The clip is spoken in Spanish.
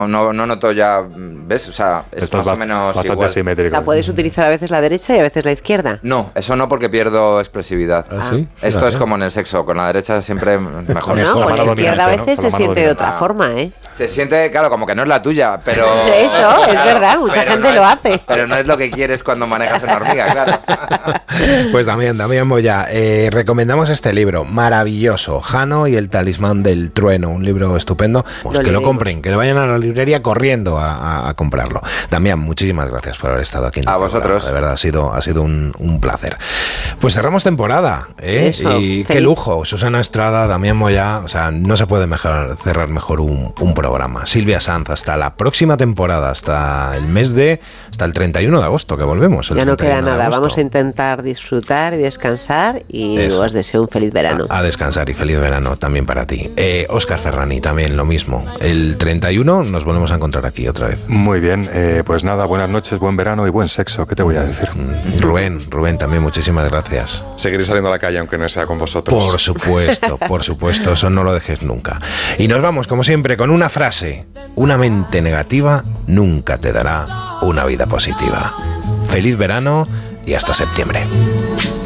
No noto ya, ¿ves? O sea, es más o menos bastante igual. simétrico. O sea, puedes utilizar a veces la derecha y a veces la izquierda. No, eso no, porque pierdo expresividad. ¿Ah, sí? Esto es como en el sexo, con la derecha siempre mejor. No, con la mano izquierda a dominante, veces ¿no? Con se la mano siente de otra dominante. forma, ¿eh? Se siente, claro, como que no es la tuya, pero... Eso, es verdad, mucha pero gente no lo es- hace. Pero no es lo que quieres cuando manejas una hormiga, claro. Pues Damián Moya, recomendamos este libro, maravilloso, Jano y el talismán del trueno, un libro estupendo. Pues que lo leeremos. compren, que le vayan a la librería corriendo a comprarlo. Damián, muchísimas gracias por haber estado aquí en el A programa. vosotros. De verdad, ha sido un placer. Pues cerramos temporada, ¿eh? Eso, Y qué feliz. lujo, Susana Estrada, Damián Moya, o sea, no se puede cerrar mejor un programa. Silvia Sanz, hasta la próxima temporada, hasta el 31 de agosto, que volvemos. Ya no queda 31 de nada, agosto. vamos a intentar disfrutar y descansar y Eso. os deseo un feliz verano. A descansar y feliz verano también para ti. Óscar Ferrani, también lo mismo. El 31 nos volvemos a encontrar aquí otra vez. Muy bien, pues nada, buenas noches, buen verano y buen sexo, ¿qué te voy a decir? Rubén, también muchísimas gracias. Seguiré saliendo a la calle aunque no sea con vosotros. Por supuesto, eso no lo dejes nunca. Y nos vamos, como siempre, con una frase. Una mente negativa nunca te dará una vida positiva. Feliz verano y hasta septiembre.